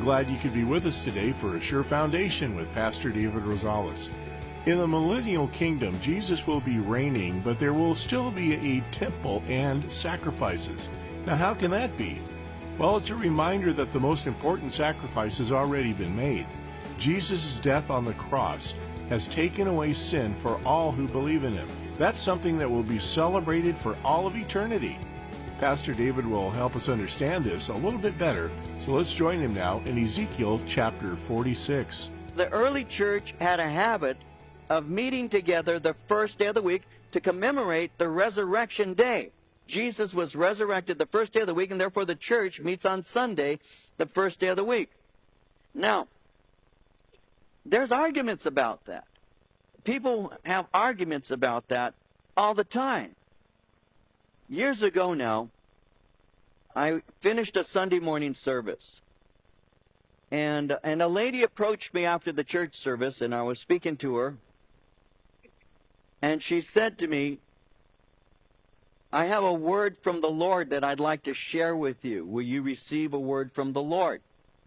glad you could be with us today for A Sure Foundation with Pastor David Rosales. In the millennial kingdom, Jesus will be reigning, but there will still be a temple and sacrifices. Now, how can that be? Well, it's a reminder that the most important sacrifice has already been made. Jesus' death on the cross has taken away sin for all who believe in him. That's something that will be celebrated for all of eternity. Pastor David will help us understand this a little bit better, so let's join him now in Ezekiel chapter 46. The early church had a habit of meeting together the first day of the week to commemorate the resurrection day. Jesus was resurrected the first day of the week, and therefore the church meets on Sunday, the first day of the week. Now, there's arguments about that. People have arguments about that all the time. Years ago now, I finished a Sunday morning service. And a lady approached me after the church service, and I was speaking to her. And she said to me, "I have a word from the Lord that I'd like to share with you. Will you receive a word from the Lord?"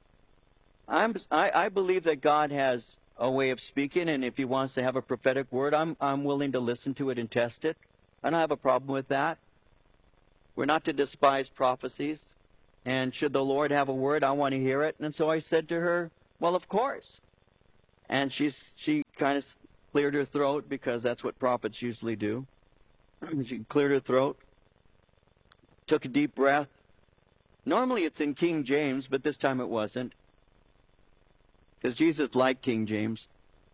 I believe that God has a way of speaking, and if he wants to have a prophetic word, I'm willing to listen to it and test it. I don't have a problem with that. We're not to despise prophecies. And should the Lord have a word, I want to hear it. And so I said to her, "Well, of course." And she kind of cleared her throat, because that's what prophets usually do. She cleared her throat, took a deep breath. Normally it's in King James, but this time it wasn't, because Jesus liked King James.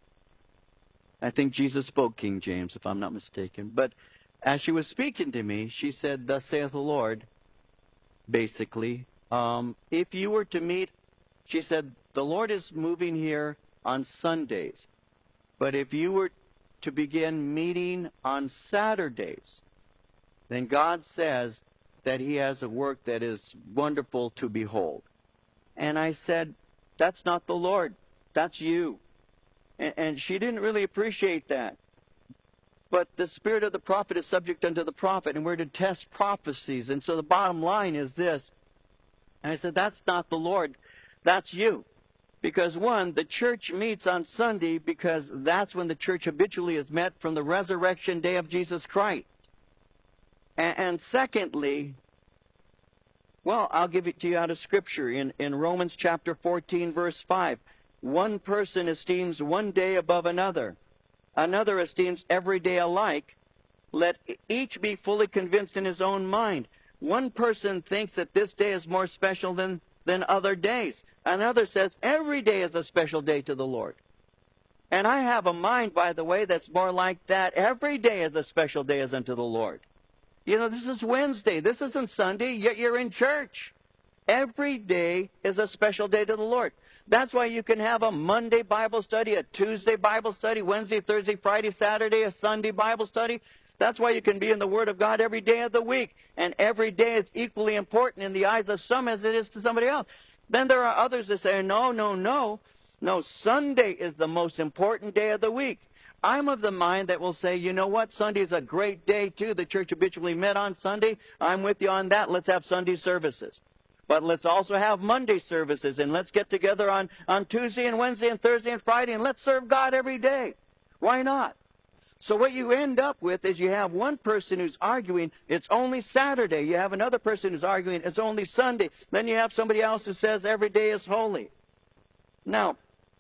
I think Jesus spoke King James, if I'm not mistaken. But as she was speaking to me, she said, "Thus saith the Lord," basically. If you were to meet, she said, "The Lord is moving here on Sundays. But if you were to begin meeting on Saturdays, then God says that he has a work that is wonderful to behold." And I said, "That's not the Lord. That's you." And she didn't really appreciate that. But the spirit of the prophet is subject unto the prophet, and we're to test prophecies. And so the bottom line is this. And I said, "That's not the Lord. That's you." Because one, the church meets on Sunday because that's when the church habitually is met from the resurrection day of Jesus Christ. And secondly, well, I'll give it to you out of Scripture. In Romans chapter 14, verse 5, one person esteems one day above another. Another esteems every day alike. Let each be fully convinced in his own mind. One person thinks that this day is more special than other days. Another says every day is a special day to the Lord. And I have a mind, by the way, that's more like that. Every day is a special day as unto the Lord. You know, this is Wednesday. This isn't Sunday, yet you're in church. Every day is a special day to the Lord. That's why you can have a Monday Bible study, a Tuesday Bible study, Wednesday, Thursday, Friday, Saturday, a Sunday Bible study. That's why you can be in the Word of God every day of the week. And every day is equally important in the eyes of some as it is to somebody else. Then there are others that say, no, Sunday is the most important day of the week. I'm of the mind that will say, you know what, Sunday is a great day too. The church habitually met on Sunday. I'm with you on that. Let's have Sunday services. But let's also have Monday services, and let's get together on Tuesday and Wednesday and Thursday and Friday, and let's serve God every day. Why not? So what you end up with is you have one person who's arguing it's only Saturday. You have another person who's arguing it's only Sunday. Then you have somebody else who says every day is holy. Now,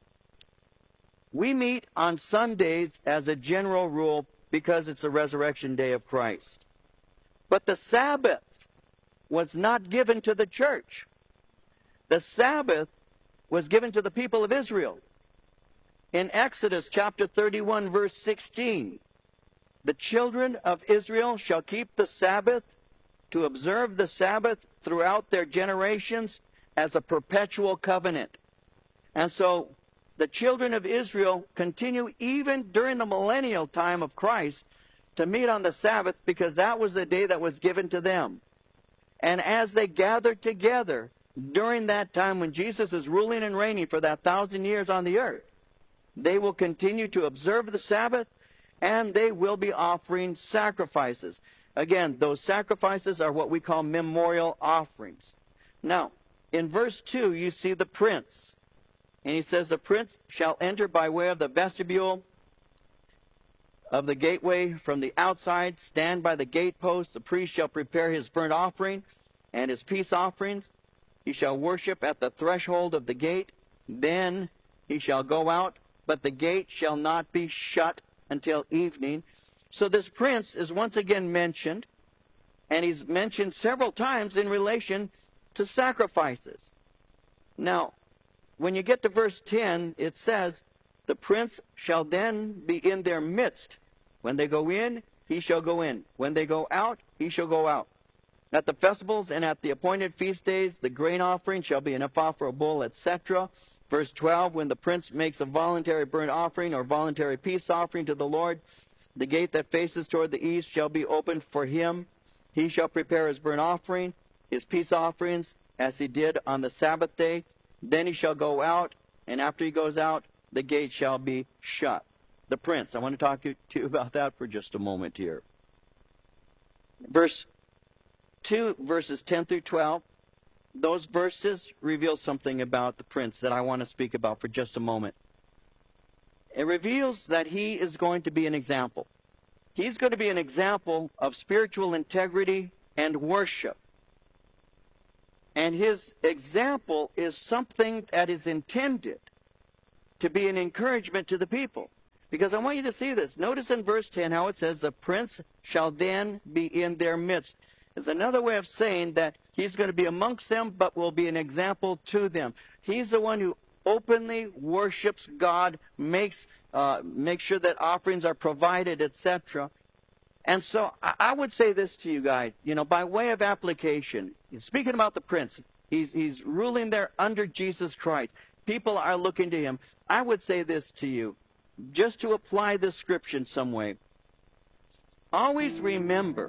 we meet on Sundays as a general rule because it's the resurrection day of Christ. But the Sabbath was not given to the church. The Sabbath was given to the people of Israel. In Exodus chapter 31, verse 16, the children of Israel shall keep the Sabbath, to observe the Sabbath throughout their generations as a perpetual covenant. And so the children of Israel continue even during the millennial time of Christ to meet on the Sabbath because that was the day that was given to them. And as they gathered together during that time when Jesus is ruling and reigning for that 1,000 years on the earth, they will continue to observe the Sabbath, and they will be offering sacrifices. Again, those sacrifices are what we call memorial offerings. Now, in verse 2, you see the prince. And he says, the prince shall enter by way of the vestibule of the gateway from the outside, stand by the gatepost. The priest shall prepare his burnt offering and his peace offerings. He shall worship at the threshold of the gate. Then he shall go out, but the gate shall not be shut until evening. So this prince is once again mentioned, and he's mentioned several times in relation to sacrifices. Now, when you get to verse 10, it says, the prince shall then be in their midst. When they go in, he shall go in. When they go out, he shall go out. At the festivals and at the appointed feast days, the grain offering shall be an ephah for a bull, etc. Verse 12, when the prince makes a voluntary burnt offering or voluntary peace offering to the Lord, the gate that faces toward the east shall be opened for him. He shall prepare his burnt offering, his peace offerings, as he did on the Sabbath day. Then he shall go out, and after he goes out, the gate shall be shut. The prince. I want to talk to you about that for just a moment here. Verse 2, verses 10 through 12, those verses reveal something about the prince that I want to speak about for just a moment. It reveals that he is going to be an example. He's going to be an example of spiritual integrity and worship. And his example is something that is intended to be an encouragement to the people. Because I want you to see this. Notice in verse 10 how it says, the prince shall then be in their midst. It's another way of saying that he's going to be amongst them, but will be an example to them. He's the one who openly worships God, makes sure that offerings are provided, etc. And so I would say this to you guys, by way of application, speaking about the prince, he's ruling there under Jesus Christ. People are looking to him. I would say this to you, just to apply this scripture in some way. Always remember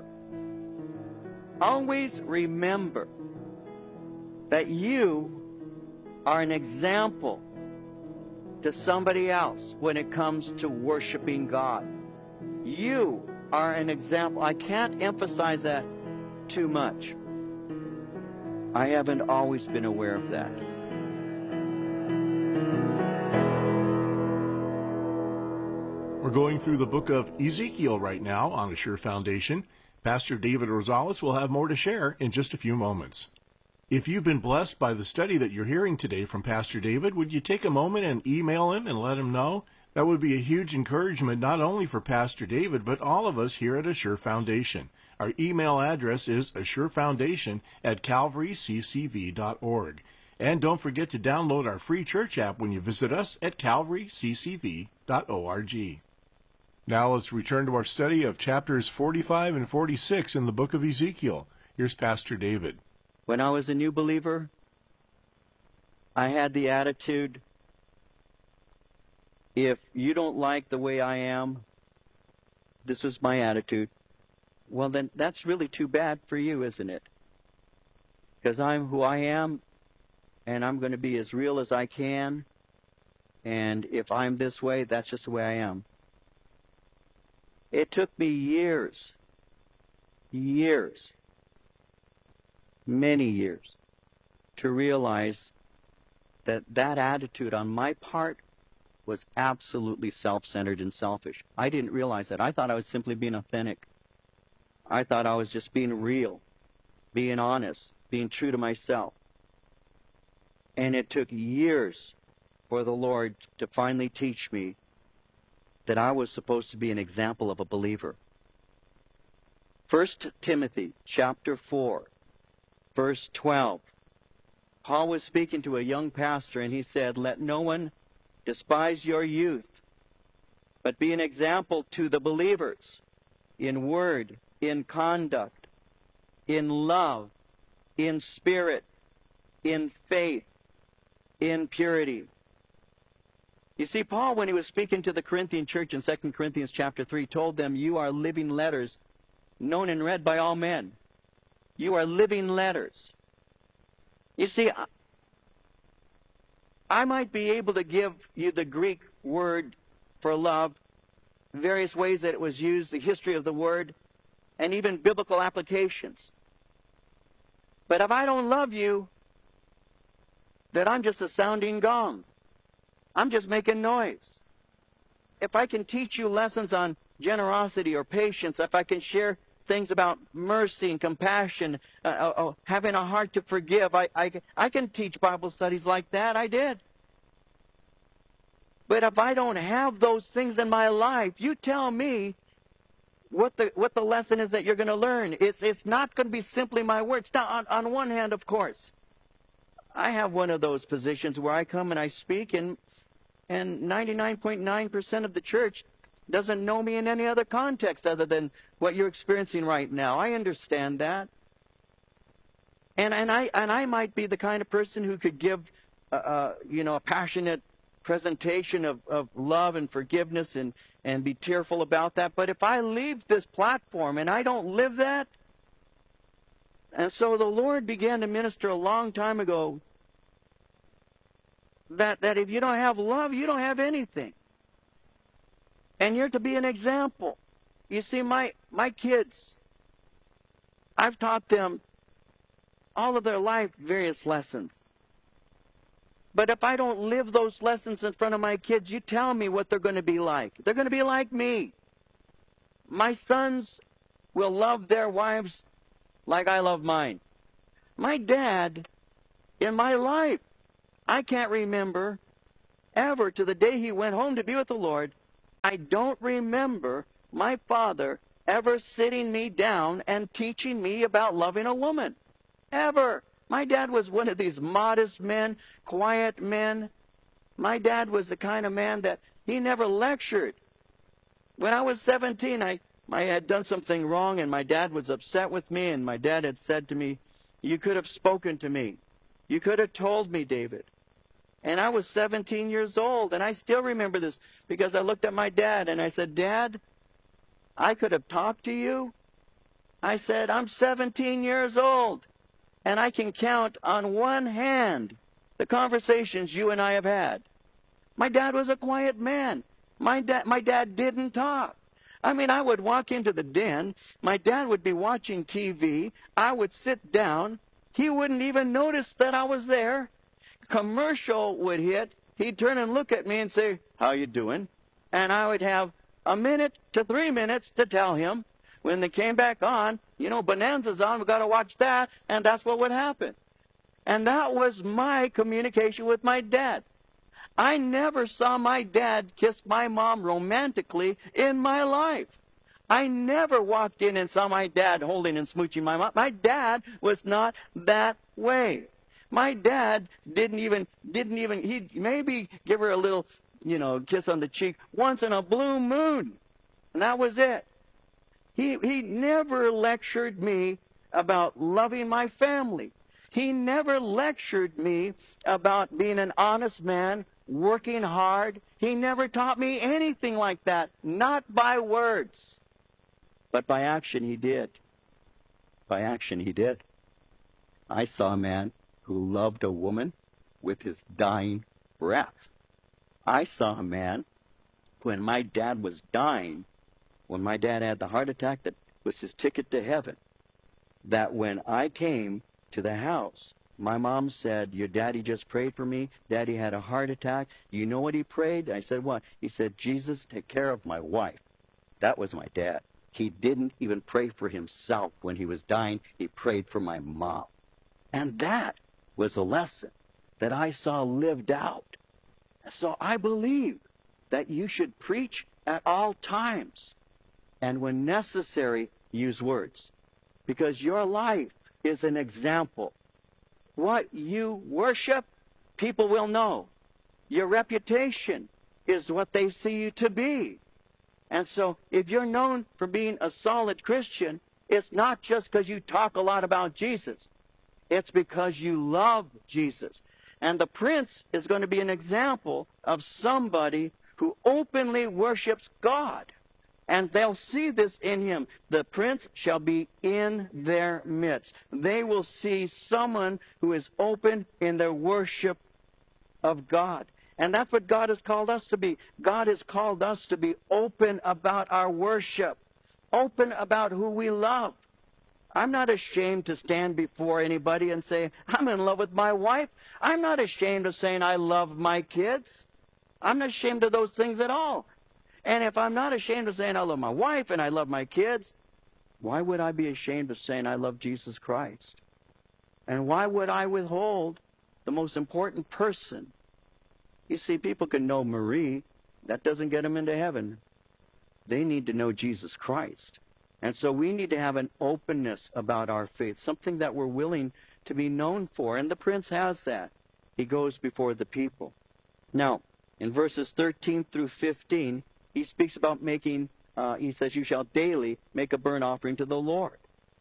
that you are an example to somebody else when it comes to worshiping God. You are an example. I can't emphasize that too much. I haven't always been aware of that. We're going through the book of Ezekiel right now on A Sure Foundation. Pastor David Rosales will have more to share in just a few moments. If you've been blessed by the study that you're hearing today from Pastor David, would you take a moment and email him and let him know? That would be a huge encouragement not only for Pastor David, but all of us here at A Sure Foundation. Our email address is assurefoundation@calvaryccv.org. And don't forget to download our free church app when you visit us at calvaryccv.org. Now let's return to our study of chapters 45 and 46 in the book of Ezekiel. Here's Pastor David. When I was a new believer, I had the attitude, if you don't like the way I am, this was my attitude, well then that's really too bad for you, isn't it? Because I'm who I am, and I'm going to be as real as I can, and if I'm this way, that's just the way I am. It took me years, many years, to realize that that attitude on my part was absolutely self-centered and selfish. I didn't realize that. I thought I was simply being authentic. I thought I was just being real, being honest, being true to myself. And it took years for the Lord to finally teach me that I was supposed to be an example of a believer. 1 Timothy chapter 4, verse 12. Paul was speaking to a young pastor, and he said, let no one despise your youth, but be an example to the believers in word, in conduct, in love, in spirit, in faith, in purity. You see, Paul, when he was speaking to the Corinthian church in 2 Corinthians chapter 3, told them, you are living letters known and read by all men. You are living letters. You see, I might be able to give you the Greek word for love, various ways that it was used, the history of the word, and even biblical applications. But if I don't love you, that I'm just a sounding gong. I'm just making noise. If I can teach you lessons on generosity or patience, if I can share things about mercy and compassion, having a heart to forgive, I can teach Bible studies like that. I did. But if I don't have those things in my life, you tell me what the lesson is that you're going to learn. It's not going to be simply my words. Now, on one hand, of course, I have one of those positions where I come and I speak, and 99.9% of the church doesn't know me in any other context other than what you're experiencing right now. I understand that. And I might be the kind of person who could give a passionate presentation of love and forgiveness and be tearful about that. But if I leave this platform and I don't live that, and so the Lord began to minister a long time ago that if you don't have love, you don't have anything. And you're to be an example. You see, my kids, I've taught them all of their life various lessons. But if I don't live those lessons in front of my kids, you tell me what they're going to be like. They're going to be like me. My sons will love their wives like I love mine. My dad, in my life, I can't remember ever to the day he went home to be with the Lord, I don't remember my father ever sitting me down and teaching me about loving a woman. Ever. My dad was one of these modest men, quiet men. My dad was the kind of man that he never lectured. When I was 17, I had done something wrong, and my dad was upset with me, and my dad had said to me, "You could have spoken to me. You could have told me, David." And I was 17 years old, and I still remember this because I looked at my dad, and I said, "Dad, I could have talked to you." I said, "I'm 17 years old. And I can count on one hand the conversations you and I have had." My dad was a quiet man. My dad didn't talk. I mean, I would walk into the den. My dad would be watching TV. I would sit down. He wouldn't even notice that I was there. Commercial would hit. He'd turn and look at me and say, "How you doing?" And I would have a minute to 3 minutes to tell him. When they came back on, Bonanza's on, we've got to watch that, and that's what would happen. And that was my communication with my dad. I never saw my dad kiss my mom romantically in my life. I never walked in and saw my dad holding and smooching my mom. My dad was not that way. My dad didn't even, he'd maybe give her a little, kiss on the cheek once in a blue moon. And that was it. He never lectured me about loving my family. He never lectured me about being an honest man, working hard. He never taught me anything like that. Not by words. But by action he did. By action he did. I saw a man who loved a woman with his dying breath. I saw a man, when my dad was dying, when my dad had the heart attack that was his ticket to heaven, that when I came to the house, my mom said, "Your daddy just prayed for me. Daddy had a heart attack. You know what he prayed?" I said, "What?" He said, "Jesus, take care of my wife." That was my dad. He didn't even pray for himself when he was dying. He prayed for my mom. And that was a lesson that I saw lived out. So I believe that you should preach at all times. And when necessary, use words. Because your life is an example. What you worship, people will know. Your reputation is what they see you to be. And so if you're known for being a solid Christian, it's not just because you talk a lot about Jesus. It's because you love Jesus. And the prince is going to be an example of somebody who openly worships God. And they'll see this in him. The prince shall be in their midst. They will see someone who is open in their worship of God. And that's what God has called us to be. God has called us to be open about our worship. Open about who we love. I'm not ashamed to stand before anybody and say, I'm in love with my wife. I'm not ashamed of saying I love my kids. I'm not ashamed of those things at all. And if I'm not ashamed of saying I love my wife and I love my kids, why would I be ashamed of saying I love Jesus Christ? And why would I withhold the most important person? You see, people can know Marie. That doesn't get them into heaven. They need to know Jesus Christ. And so we need to have an openness about our faith, something that we're willing to be known for. And the prince has that. He goes before the people. Now, in verses 13 through 15, he speaks about making, he says, you shall daily make a burnt offering to the Lord.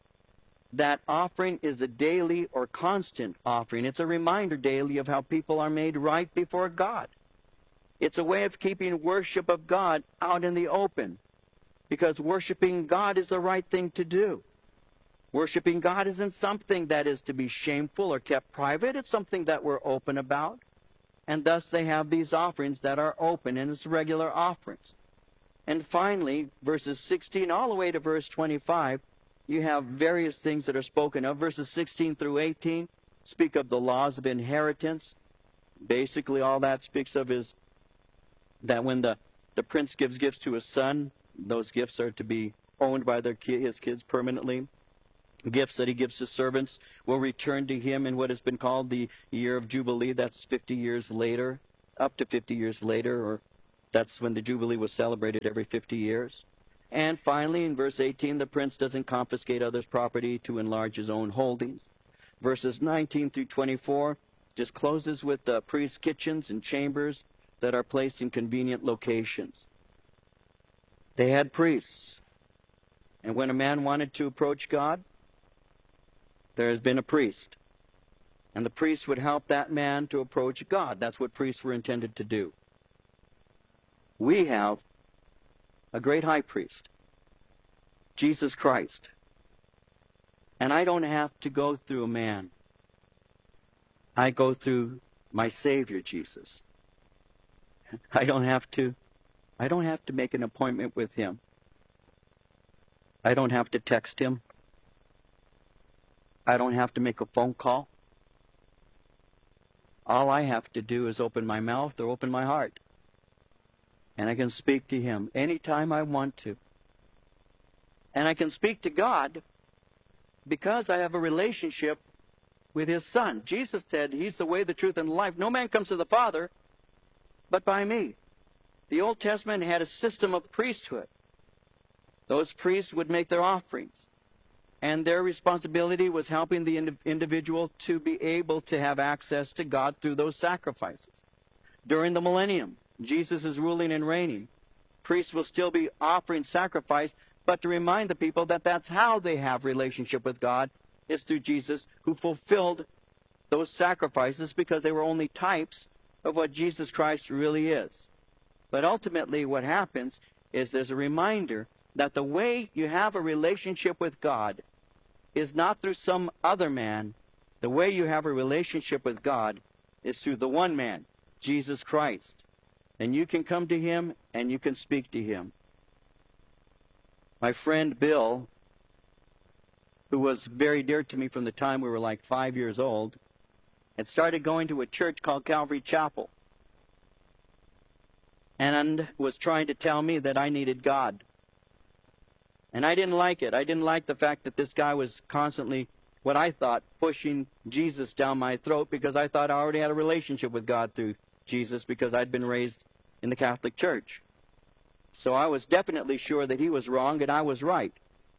That offering is a daily or constant offering. It's a reminder daily of how people are made right before God. It's a way of keeping worship of God out in the open, because worshiping God is the right thing to do. Worshiping God isn't something that is to be shameful or kept private. It's something that we're open about. And thus they have these offerings that are open, and it's regular offerings. And finally, verses 16 all the way to verse 25, you have various things that are spoken of. Verses 16 through 18 speak of the laws of inheritance. Basically, all that speaks of is that when the prince gives gifts to his son, those gifts are to be owned by his kids permanently. Gifts that he gives to servants will return to him in what has been called the year of Jubilee. That's 50 years later, up to 50 years later, or that's when the Jubilee was celebrated every 50 years. And finally, in verse 18, the prince doesn't confiscate others' property to enlarge his own holdings. Verses 19 through 24 just closes with the priest's kitchens and chambers that are placed in convenient locations. They had priests. And when a man wanted to approach God, there has been a priest. And the priest would help that man to approach God. That's what priests were intended to do. We have a great high priest, Jesus Christ. And I don't have to go through a man. I go through my Savior, Jesus. I don't have to make an appointment with him. I don't have to text him. I don't have to make a phone call. All I have to do is open my mouth or open my heart. And I can speak to him anytime I want to. And I can speak to God because I have a relationship with his Son. Jesus said he's the way, the truth, and the life. No man comes to the Father but by me. The Old Testament had a system of priesthood. Those priests would make their offerings. And their responsibility was helping the individual to be able to have access to God through those sacrifices. During the millennium, Jesus is ruling and reigning. Priests will still be offering sacrifice, but to remind the people that that's how they have relationship with God is through Jesus, who fulfilled those sacrifices because they were only types of what Jesus Christ really is. But ultimately what happens is there's a reminder that the way you have a relationship with God is not through some other man. The way you have a relationship with God is through the one man, Jesus Christ. And you can come to him and you can speak to him. My friend Bill, who was very dear to me from the time we were like 5 years old, had started going to a church called Calvary Chapel and was trying to tell me that I needed God. And I didn't like it. I didn't like the fact that this guy was constantly, what I thought, pushing Jesus down my throat because I thought I already had a relationship with God through Jesus because I'd been raised in the Catholic Church. So I was definitely sure that he was wrong and I was right.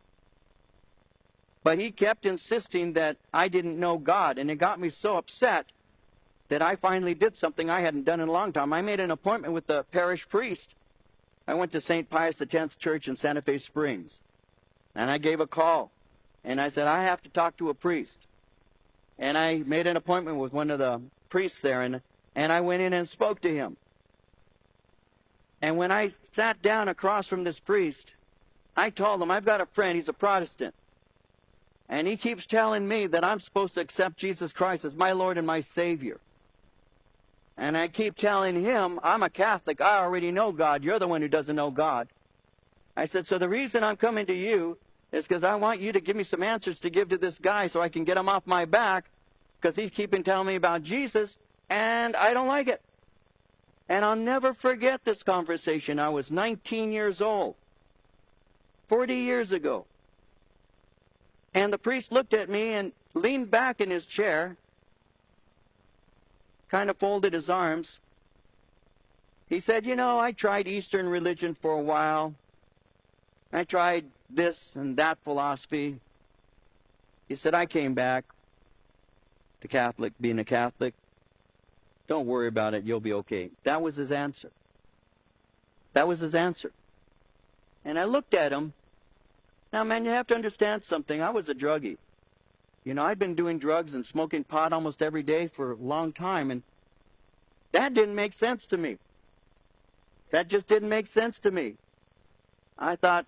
But he kept insisting that I didn't know God, and it got me so upset that I finally did something I hadn't done in a long time. I made an appointment with the parish priest. I went to St. Pius X Church in Santa Fe Springs, and I gave a call, and I said, I have to talk to a priest. And I made an appointment with one of the priests there, and I went in and spoke to him. And when I sat down across from this priest, I told him, I've got a friend, he's a Protestant. And he keeps telling me that I'm supposed to accept Jesus Christ as my Lord and my Savior. And I keep telling him, I'm a Catholic, I already know God, you're the one who doesn't know God. I said, so the reason I'm coming to you It's because I want you to give me some answers to give to this guy so I can get him off my back, because he's keeping telling me about Jesus, and I don't like it. And I'll never forget this conversation. I was 19 years old, 40 years ago. And the priest looked at me and leaned back in his chair, kind of folded his arms. He said, you know, I tried Eastern religion for a while. I tried this and that philosophy. He said, I came back to Catholic, being a Catholic. Don't worry about it, you'll be okay. That was his answer. That was his answer. And I looked at him. Now, man, you have to understand something. I was a druggie. You know, I'd been doing drugs and smoking pot almost every day for a long time, and that didn't make sense to me. That just didn't make sense to me. I thought,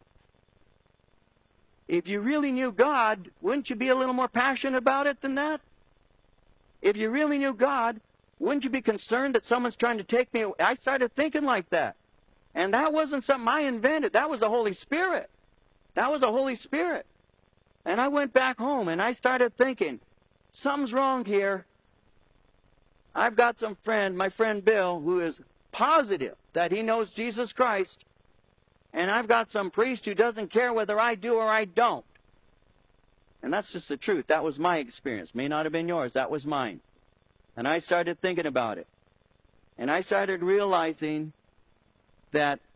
if you really knew God, wouldn't you be a little more passionate about it than that? If you really knew God, wouldn't you be concerned that someone's trying to take me away? I started thinking like that. And that wasn't something I invented. That was the Holy Spirit. That was the Holy Spirit. And I went back home and I started thinking, something's wrong here. I've got some friend, my friend Bill, who is positive that he knows Jesus Christ. And I've got some priest who doesn't care whether I do or I don't. And that's just the truth. That was my experience. May not have been yours. That was mine. And I started thinking about it. And I started realizing that